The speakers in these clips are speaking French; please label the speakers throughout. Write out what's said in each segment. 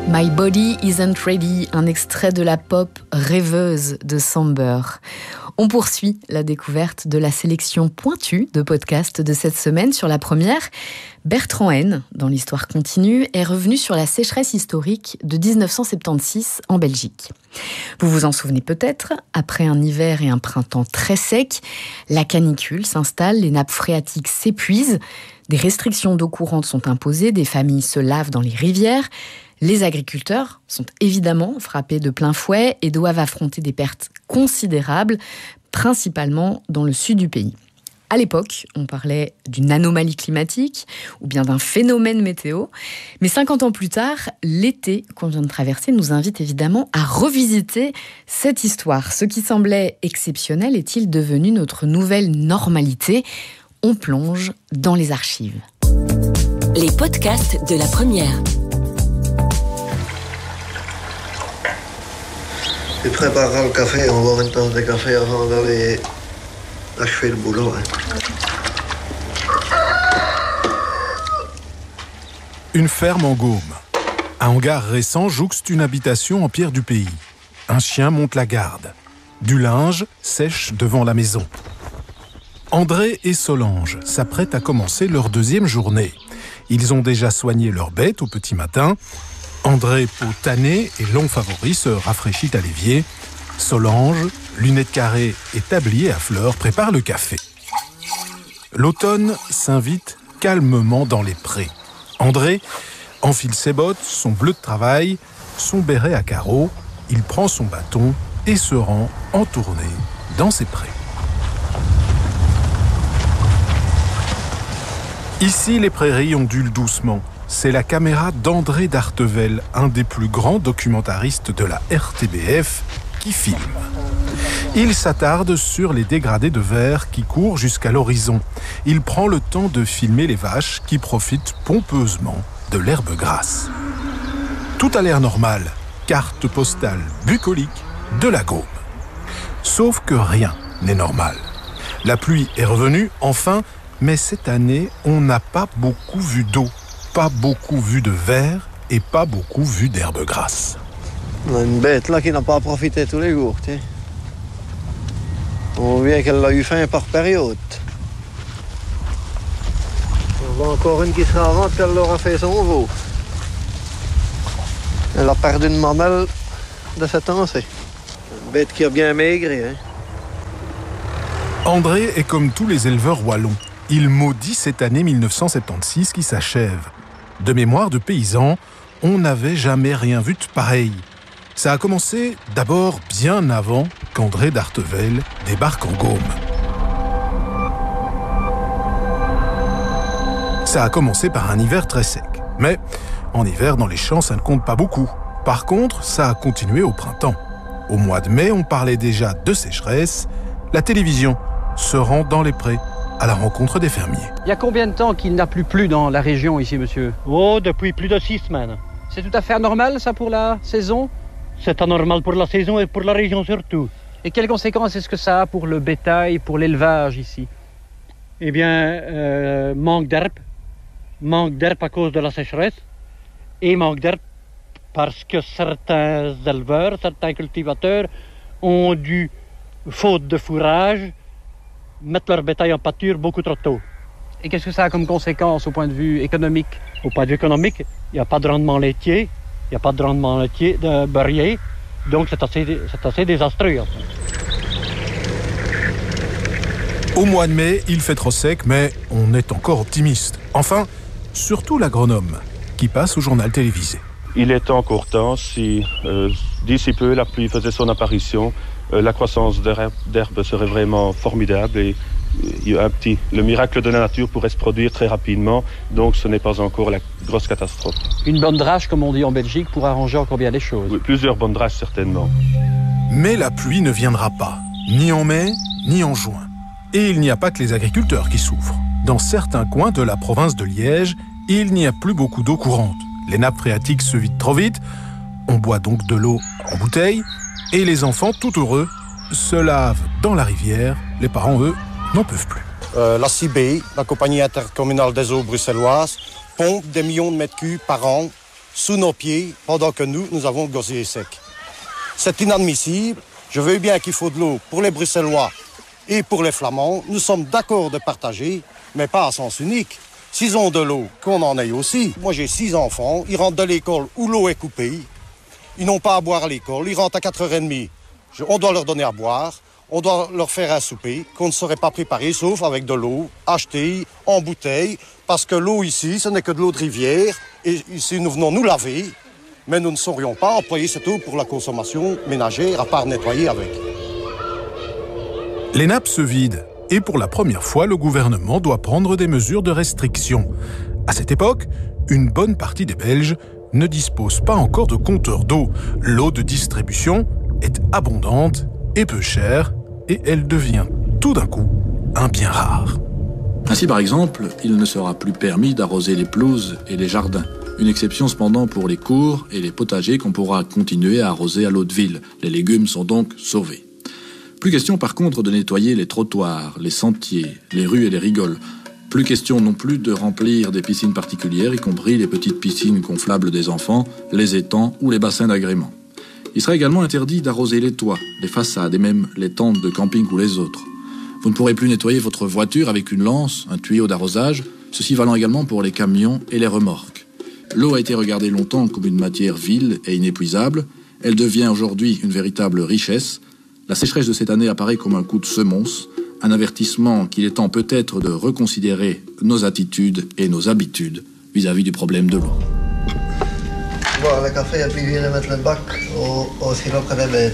Speaker 1: My Body Isn't Ready, un extrait de la pop rêveuse de Samber. On poursuit la découverte de la sélection pointue de podcasts de cette semaine. Sur la première, Bertrand Haine, dans l'Histoire continue, est revenu sur la sécheresse historique de 1976 en Belgique. Vous vous en souvenez peut-être, après un hiver et un printemps très secs, la canicule s'installe, les nappes phréatiques s'épuisent, des restrictions d'eau courante sont imposées, des familles se lavent dans les rivières. Les agriculteurs sont évidemment frappés de plein fouet et doivent affronter des pertes considérables, principalement dans le sud du pays. À l'époque, on parlait d'une anomalie climatique ou bien d'un phénomène météo. Mais 50 ans plus tard, l'été qu'on vient de traverser nous invite évidemment à revisiter cette histoire. Ce qui semblait exceptionnel est-il devenu notre nouvelle normalité ? On plonge dans les archives.
Speaker 2: Les podcasts de la première.
Speaker 3: Tu prépareras le café, on va avoir une tasse de café avant d'aller achever le boulot.
Speaker 4: Une ferme en Gaume. Un hangar récent jouxte une habitation en pierre du pays. Un chien monte la garde. Du linge sèche devant la maison. André et Solange s'apprêtent à commencer leur deuxième journée. Ils ont déjà soigné leur bête au petit matin. André, peau tannée et long favori, se rafraîchit à l'évier. Solange, lunettes carrées et tablier à fleurs, prépare le café. L'automne s'invite calmement dans les prés. André enfile ses bottes, son bleu de travail, son béret à carreaux. Il prend son bâton et se rend en tournée dans ses prés. Ici, les prairies ondulent doucement. C'est la caméra d'André Dartevel, un des plus grands documentaristes de la RTBF, qui filme. Il s'attarde sur les dégradés de verre qui courent jusqu'à l'horizon. Il prend le temps de filmer les vaches qui profitent pompeusement de l'herbe grasse. Tout a l'air normal, carte postale bucolique de la Gaume. Sauf que rien n'est normal. La pluie est revenue, enfin, mais cette année, on n'a pas beaucoup vu d'eau. Pas beaucoup vu de verre et pas beaucoup vu d'herbe grasse.
Speaker 3: On a une bête là qui n'a pas profité tous les jours. T'sais. On voit qu'elle a eu faim par période. On voit encore une qui sera avant qu'elle aura fait son veau. Elle a perdu une mamelle de cette année. Une bête qui a bien maigri. Hein.
Speaker 4: André est comme tous les éleveurs wallons. Il maudit cette année 1976 qui s'achève. De mémoire de paysan, on n'avait jamais rien vu de pareil. Ça a commencé d'abord bien avant qu'André Dartevel débarque en Gaume. Ça a commencé par un hiver très sec. Mais en hiver, dans les champs, ça ne compte pas beaucoup. Par contre, ça a continué au printemps. Au mois de mai, on parlait déjà de sécheresse. La télévision se rend dans les prés, à la rencontre des fermiers.
Speaker 5: Il y a combien de temps qu'il n'a plus plu dans la région ici, monsieur ?
Speaker 6: Oh, depuis plus de 6 semaines.
Speaker 5: C'est tout à fait anormal, ça, pour la saison ?
Speaker 6: C'est anormal pour la saison et pour la région surtout.
Speaker 5: Et quelles conséquences est-ce que ça a pour le bétail, pour l'élevage ici ?
Speaker 6: Eh bien, manque d'herbe. Manque d'herbe à cause de la sécheresse. Et manque d'herbe parce que certains éleveurs, certains cultivateurs ont dû, faute de fourrage, mettre leur bétail en pâture beaucoup trop tôt.
Speaker 5: Et qu'est-ce que ça a comme conséquence au point de vue économique ?
Speaker 6: Au point de vue économique, il n'y a pas de rendement laitier, il n'y a pas de rendement laitier, de beurrier, donc c'est assez désastreux.
Speaker 4: Au mois de mai, il fait trop sec, mais on est encore optimiste. Enfin, surtout l'agronome, qui passe au journal télévisé.
Speaker 7: Il est encore temps, si d'ici peu la pluie faisait son apparition, la croissance d'herbe serait vraiment formidable et le miracle de la nature pourrait se produire très rapidement, donc ce n'est pas encore la grosse catastrophe.
Speaker 5: Une bonne drache, comme on dit en Belgique, pour arranger encore bien les choses.
Speaker 7: Oui, plusieurs bonnes draches certainement.
Speaker 4: Mais la pluie ne viendra pas, ni en mai, ni en juin. Et il n'y a pas que les agriculteurs qui souffrent. Dans certains coins de la province de Liège, il n'y a plus beaucoup d'eau courante. Les nappes phréatiques se vident trop vite, on boit donc de l'eau en bouteille, et les enfants, tout heureux, se lavent dans la rivière. Les parents, eux, n'en peuvent plus.
Speaker 8: La CIB, la compagnie intercommunale des eaux bruxelloises, pompe des millions de mètres cubes par an sous nos pieds pendant que nous avons le gosier sec. C'est inadmissible. Je veux bien qu'il faut de l'eau pour les Bruxellois et pour les Flamands. Nous sommes d'accord de partager, mais pas à sens unique. S'ils ont de l'eau, qu'on en ait aussi. Moi, j'ai 6 enfants. Ils rentrent de l'école où l'eau est coupée. Ils n'ont pas à boire à l'école. Ils rentrent à 4h30. On doit leur donner à boire. On doit leur faire un souper qu'on ne saurait pas préparer, sauf avec de l'eau achetée en bouteille. Parce que l'eau ici, ce n'est que de l'eau de rivière. Et ici, nous venons nous laver. Mais nous ne saurions pas employer cette eau pour la consommation ménagère, à part nettoyer avec.
Speaker 4: Les nappes se vident. Et pour la première fois, le gouvernement doit prendre des mesures de restriction. À cette époque, une bonne partie des Belges ne disposent pas encore de compteurs d'eau. L'eau de distribution est abondante et peu chère, et elle devient tout d'un coup un bien rare.
Speaker 9: Ainsi, par exemple, il ne sera plus permis d'arroser les pelouses et les jardins. Une exception cependant pour les cours et les potagers qu'on pourra continuer à arroser à l'eau de ville. Les légumes sont donc sauvés. Plus question par contre de nettoyer les trottoirs, les sentiers, les rues et les rigoles. Plus question non plus de remplir des piscines particulières, y compris les petites piscines gonflables des enfants, les étangs ou les bassins d'agrément. Il sera également interdit d'arroser les toits, les façades et même les tentes de camping ou les autres. Vous ne pourrez plus nettoyer votre voiture avec une lance, un tuyau d'arrosage, ceci valant également pour les camions et les remorques. L'eau a été regardée longtemps comme une matière vile et inépuisable. Elle devient aujourd'hui une véritable richesse. La sécheresse de cette année apparaît comme un coup de semonce, un avertissement qu'il est temps peut-être de reconsidérer nos attitudes et nos habitudes vis-à-vis du problème de l'eau.
Speaker 3: Boire le café et puis viens mettre le bac au sirop des bêtes.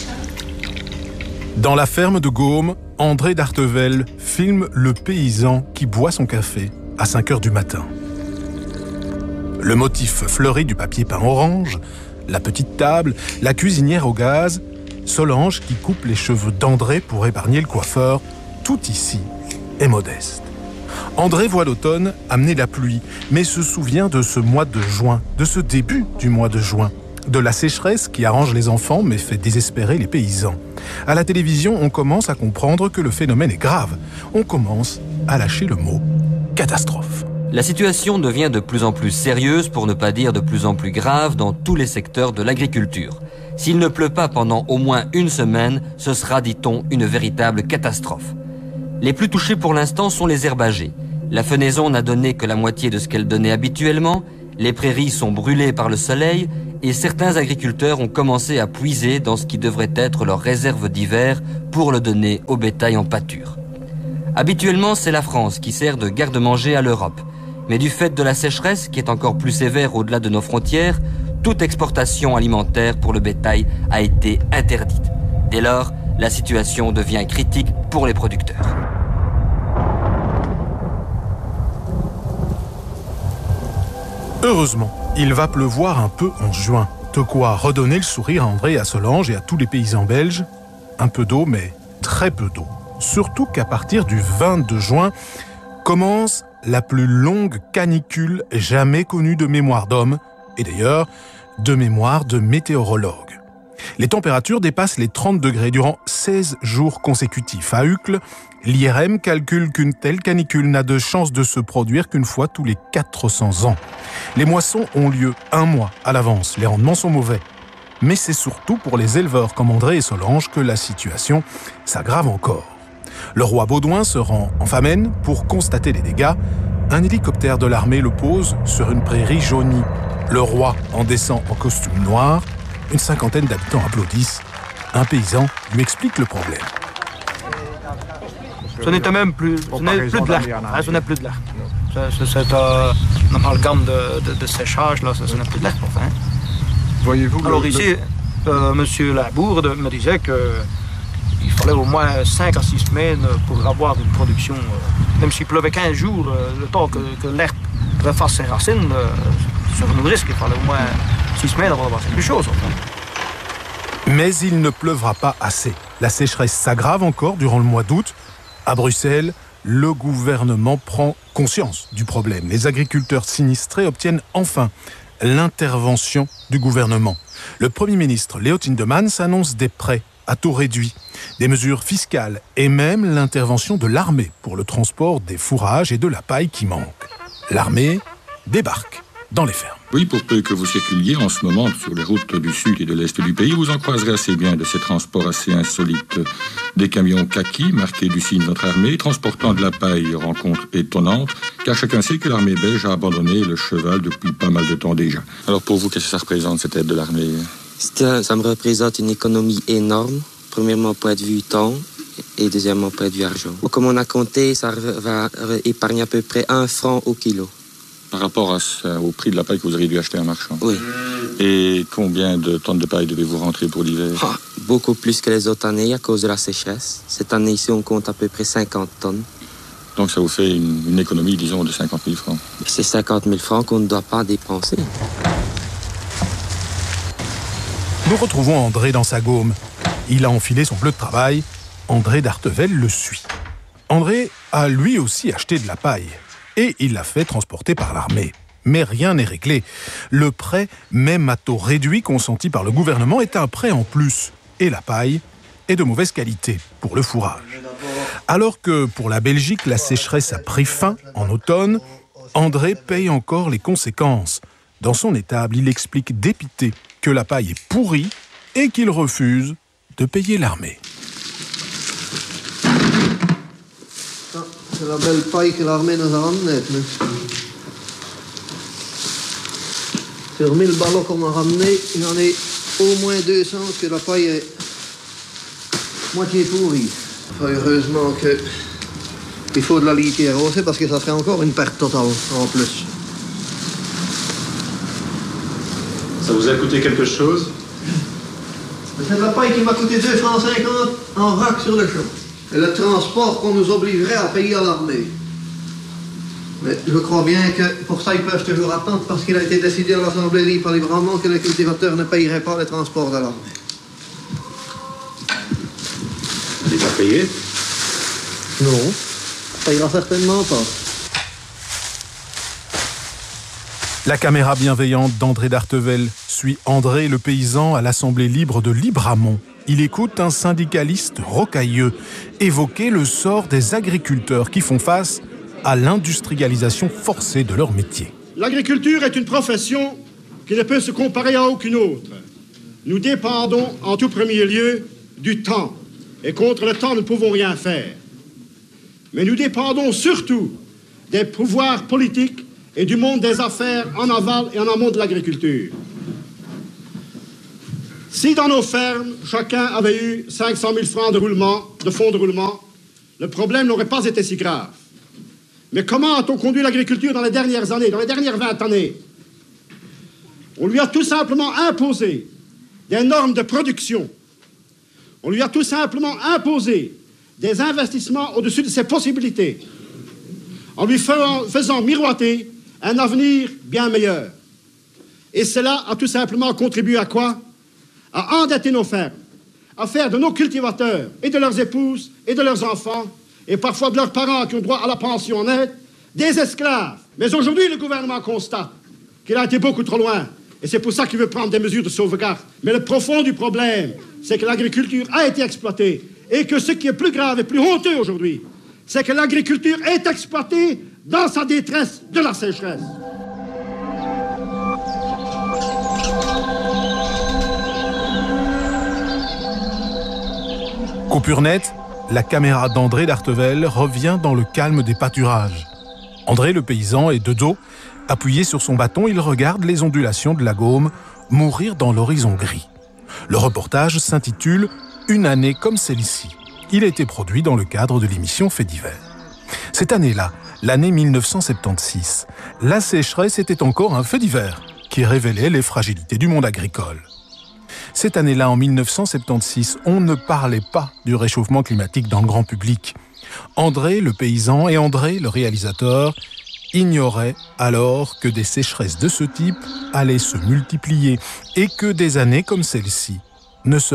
Speaker 4: Dans la ferme de Gaume, André d'Artevel filme le paysan qui boit son café à 5h du matin. Le motif fleuri du papier peint orange, la petite table, la cuisinière au gaz, Solange qui coupe les cheveux d'André pour épargner le coiffeur, tout ici est modeste. André voit l'automne amener la pluie, mais se souvient de ce mois de juin, de ce début du mois de juin, de la sécheresse qui arrange les enfants mais fait désespérer les paysans. À la télévision, on commence à comprendre que le phénomène est grave. On commence à lâcher le mot « catastrophe ».
Speaker 10: La situation devient de plus en plus sérieuse, pour ne pas dire de plus en plus grave, dans tous les secteurs de l'agriculture. S'il ne pleut pas pendant au moins une semaine, ce sera, dit-on, une véritable catastrophe. Les plus touchés pour l'instant sont les herbagers. La fenaison n'a donné que la moitié de ce qu'elle donnait habituellement, les prairies sont brûlées par le soleil et certains agriculteurs ont commencé à puiser dans ce qui devrait être leur réserve d'hiver pour le donner au bétail en pâture. Habituellement, c'est la France qui sert de garde-manger à l'Europe. Mais du fait de la sécheresse, qui est encore plus sévère au-delà de nos frontières, toute exportation alimentaire pour le bétail a été interdite. Dès lors, la situation devient critique pour les producteurs.
Speaker 4: Heureusement, il va pleuvoir un peu en juin. De quoi redonner le sourire à André, à Solange et à tous les paysans belges. Un peu d'eau, mais très peu d'eau. Surtout qu'à partir du 22 juin, commence la plus longue canicule jamais connue de mémoire d'homme, et d'ailleurs, de mémoire de météorologues. Les températures dépassent les 30 degrés durant 16 jours consécutifs. À Uccle, l'IRM calcule qu'une telle canicule n'a de chance de se produire qu'une fois tous les 400 ans. Les moissons ont lieu un mois à l'avance, les rendements sont mauvais. Mais c'est surtout pour les éleveurs comme André et Solange que la situation s'aggrave encore. Le roi Baudouin se rend en Famenne pour constater les dégâts. Un hélicoptère de l'armée le pose sur une prairie jaunie. Le roi en descend en costume noir. Une cinquantaine d'habitants applaudissent. Un paysan lui explique le problème.
Speaker 11: Ce n'était même plus, ce n'est plus de l'air. Ce n'est plus de l'air. C'est un amalgame de séchage, là, ce n'est plus de l'air. Enfin.
Speaker 12: Voyez-vous.
Speaker 11: Alors ici, monsieur Labourde me disait qu'il fallait au moins 5 à 6 semaines pour avoir une production. Même s'il pleuvait 15 jours, le temps que l'herbe refasse ses racines, sur nous risque, il fallait au moins 6 semaines avant d'avoir quelque chose. Enfin.
Speaker 4: Mais il ne pleuvra pas assez. La sécheresse s'aggrave encore durant le mois d'août. À Bruxelles, le gouvernement prend conscience du problème. Les agriculteurs sinistrés obtiennent enfin l'intervention du gouvernement. Le Premier ministre Léo Tindemans annonce des prêts à taux réduit, des mesures fiscales et même l'intervention de l'armée pour le transport des fourrages et de la paille qui manquent. L'armée débarque. dans les fermes.
Speaker 12: Oui, pour peu que vous circuliez en ce moment sur les routes du sud et de l'est du pays, vous en croiserez assez bien de ces transports assez insolites. Des camions kaki, marqués du signe de notre armée, transportant de la paille, rencontre étonnante, car chacun sait que l'armée belge a abandonné le cheval depuis pas mal de temps déjà. Alors pour vous, qu'est-ce que ça représente, cette aide de l'armée ?
Speaker 13: Ça me représente une économie énorme, premièrement point de vue temps, et deuxièmement point de vue argent. Comme on a compté, ça va épargner à peu près 1 franc au kilo.
Speaker 12: Par rapport au prix de la paille que vous auriez dû acheter en marchand.
Speaker 13: Oui.
Speaker 12: Et combien de tonnes de paille devez-vous rentrer pour l'hiver ?
Speaker 13: Beaucoup plus que les autres années à cause de la sécheresse. Cette année ici, on compte à peu près 50 tonnes.
Speaker 12: Donc ça vous fait une économie, disons, de 50 000 francs.
Speaker 13: C'est 50 000 francs qu'on ne doit pas dépenser.
Speaker 4: Nous retrouvons André dans sa gaume. Il a enfilé son bleu de travail. André d'Artevelde le suit. André a lui aussi acheté de la paille. Et il l'a fait transporter par l'armée. Mais rien n'est réglé. Le prêt, même à taux réduit consenti par le gouvernement, est un prêt en plus. Et la paille est de mauvaise qualité pour le fourrage. Alors que pour la Belgique, la sécheresse a pris fin en automne, André paye encore les conséquences. Dans son étable, il explique dépité que la paille est pourrie et qu'il refuse de payer l'armée.
Speaker 3: C'est la belle paille que l'armée nous a ramenée. Sur 1000 ballots qu'on a ramenés, il y en a au moins 200 que la paille est moitié pourrie. Enfin, heureusement qu'il faut de la litière aussi parce que ça serait encore une perte totale en plus.
Speaker 14: Ça vous a coûté quelque chose ?
Speaker 3: C'est de la paille qui m'a coûté 2,50 francs en vrac sur le champ. Et le transport qu'on nous obligerait à payer à l'armée. Mais je crois bien que pour ça, ils peuvent toujours attendre parce qu'il a été décidé à l'Assemblée libre par les Brahmans que les cultivateurs ne payeraient pas les transports de l'armée.
Speaker 14: Elle n'est pas payée ?
Speaker 3: Non, ça payera certainement pas.
Speaker 4: La caméra bienveillante d'André d'Artevelde suit André le paysan à l'Assemblée libre de Libramont. Il écoute un syndicaliste rocailleux évoquer le sort des agriculteurs qui font face à l'industrialisation forcée de leur métier.
Speaker 15: L'agriculture est une profession qui ne peut se comparer à aucune autre. Nous dépendons en tout premier lieu du temps. Et contre le temps, nous ne pouvons rien faire. Mais nous dépendons surtout des pouvoirs politiques et du monde des affaires en aval et en amont de l'agriculture. Si dans nos fermes, chacun avait eu 500 000 francs de fonds de roulement, le problème n'aurait pas été si grave. Mais comment a-t-on conduit l'agriculture dans les dernières années, dans les dernières 20 années ? On lui a tout simplement imposé des normes de production. On lui a tout simplement imposé des investissements au-dessus de ses possibilités, en lui faisant miroiter un avenir bien meilleur. Et cela a tout simplement contribué à quoi ? À endetter nos fermes, à faire de nos cultivateurs et de leurs épouses et de leurs enfants, et parfois de leurs parents qui ont droit à la pension nette, des esclaves. Mais aujourd'hui, le gouvernement constate qu'il a été beaucoup trop loin, et c'est pour ça qu'il veut prendre des mesures de sauvegarde. Mais le profond du problème, c'est que l'agriculture a été exploitée, et que ce qui est plus grave et plus honteux aujourd'hui, c'est que l'agriculture est exploitée dans sa détresse de la sécheresse.
Speaker 4: Coupure nette, la caméra d'André d'Artevelde revient dans le calme des pâturages. André le paysan est de dos, appuyé sur son bâton, il regarde les ondulations de la Gaume mourir dans l'horizon gris. Le reportage s'intitule « Une année comme celle-ci ». Il a été produit dans le cadre de l'émission Faits divers. Cette année-là, l'année 1976, la sécheresse était encore un fait divers qui révélait les fragilités du monde agricole. Cette année-là, en 1976, on ne parlait pas du réchauffement climatique dans le grand public. André, le paysan, et André, le réalisateur, ignoraient alors que des sécheresses de ce type allaient se multiplier et que des années comme celle-ci ne seraient